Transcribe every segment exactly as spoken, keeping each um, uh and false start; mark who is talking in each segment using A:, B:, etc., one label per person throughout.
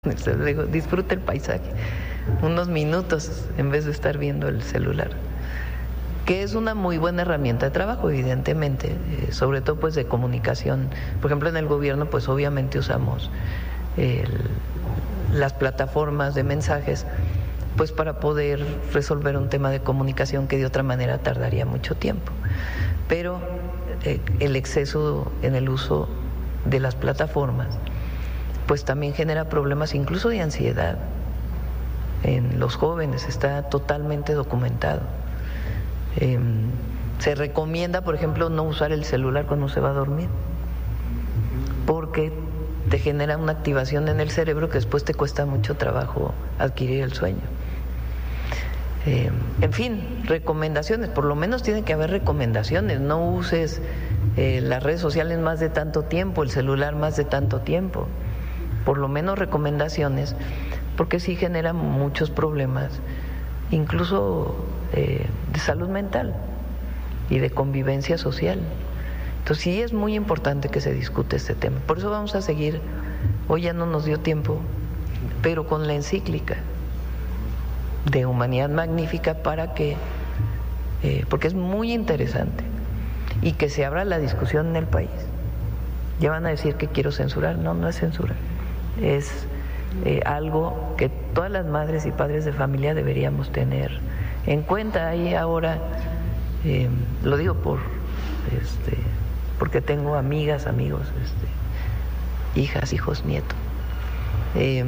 A: Le digo, disfruta el paisaje, unos minutos en vez de estar viendo el celular, que es una muy buena herramienta de trabajo, evidentemente, eh, sobre todo pues de comunicación. Por ejemplo, en el gobierno pues obviamente usamos el, las plataformas de mensajes pues para poder resolver un tema de comunicación que de otra manera tardaría mucho tiempo, pero eh, el exceso en el uso de las plataformas pues también genera problemas incluso de ansiedad en los jóvenes, está totalmente documentado. Eh, se recomienda, por ejemplo, no usar el celular cuando se va a dormir, porque te genera una activación en el cerebro que después te cuesta mucho trabajo adquirir el sueño. Eh, en fin, recomendaciones, por lo menos tiene que haber recomendaciones, no uses eh, las redes sociales más de tanto tiempo, el celular más de tanto tiempo. Por lo menos recomendaciones, porque sí genera muchos problemas, incluso eh, de salud mental y de convivencia social. Entonces sí es muy importante que se discute este tema. Por eso vamos a seguir, hoy ya no nos dio tiempo, pero con la encíclica de Humanidad Magnífica para que, eh, porque es muy interesante y que se abra la discusión en el país. Ya van a decir que quiero censurar, no, no es censura. Es eh, algo que todas las madres y padres de familia deberíamos tener en cuenta. Ahí ahora, eh, lo digo por este, porque tengo amigas, amigos, este, hijas, hijos, nietos. Eh,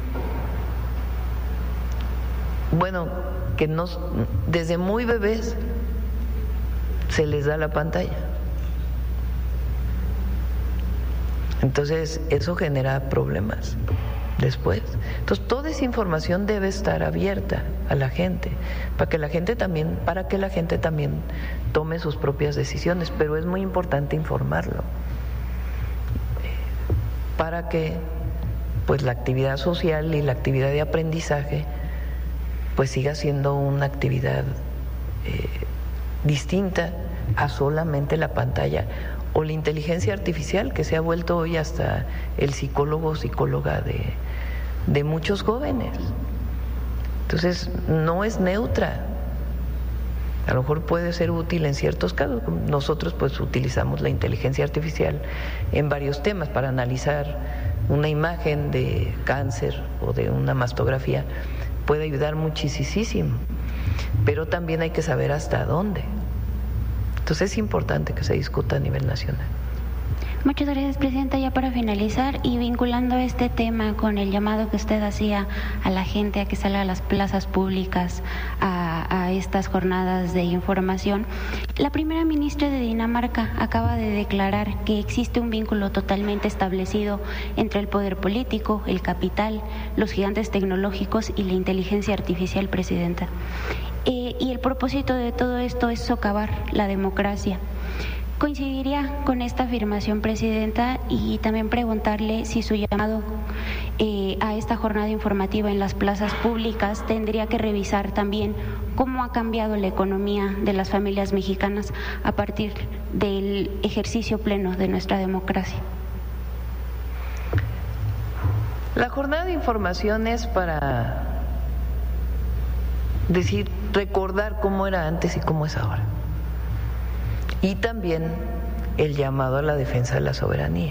A: bueno, que nos, desde muy bebés se les da la pantalla. Entonces, eso genera problemas después. Entonces, toda esa información debe estar abierta a la gente, para que la gente también, para que la gente también tome sus propias decisiones, pero es muy importante informarlo, para que pues la actividad social y la actividad de aprendizaje pues siga siendo una actividad eh, distinta a solamente la pantalla o la inteligencia artificial, que se ha vuelto hoy hasta el psicólogo o psicóloga de, de muchos jóvenes. Entonces, no es neutra. A lo mejor puede ser útil en ciertos casos. Nosotros pues utilizamos la inteligencia artificial en varios temas para analizar una imagen de cáncer o de una mastografía. Puede ayudar muchísimo, pero también hay que saber hasta dónde. Entonces es importante que se discuta a nivel nacional.
B: Muchas gracias, Presidenta. Ya para finalizar y vinculando este tema con el llamado que usted hacía a la gente a que salga a las plazas públicas a, a estas jornadas de información, la primera ministra de Dinamarca acaba de declarar que existe un vínculo totalmente establecido entre el poder político, el capital, los gigantes tecnológicos y la inteligencia artificial, Presidenta. Eh, y el propósito de todo esto es socavar la democracia. Coincidiría con esta afirmación, Presidenta, y también preguntarle si su llamado eh, a esta jornada informativa en las plazas públicas tendría que revisar también cómo ha cambiado la economía de las familias mexicanas a partir del ejercicio pleno de nuestra democracia.
A: La jornada de información es para decir, recordar cómo era antes y cómo es ahora. Y también el llamado a la defensa de la soberanía.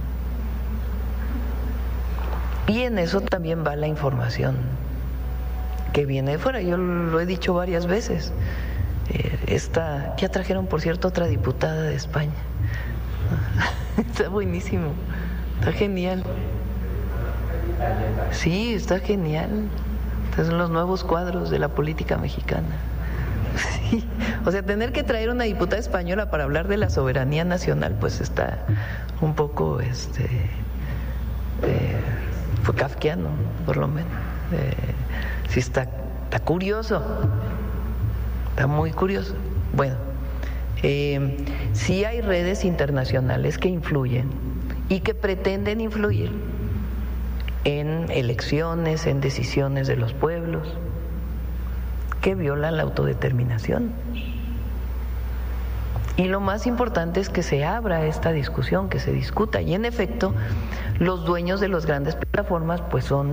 A: Y en eso también va la información que viene de fuera. Yo lo he dicho varias veces. Eh, esta, ya trajeron, por cierto, otra diputada de España. Está buenísimo, está genial. Sí, está genial. Estos son los nuevos cuadros de la política mexicana. Sí. O sea, tener que traer una diputada española para hablar de la soberanía nacional, pues está un poco, este, eh, fue kafkiano, por lo menos. Eh, sí, está, está curioso, está muy curioso. Bueno, eh, sí hay redes internacionales que influyen y que pretenden influir en elecciones, en decisiones de los pueblos, que violan la autodeterminación. Y lo más importante es que se abra esta discusión, que se discuta. Y en efecto, los dueños de las grandes plataformas pues son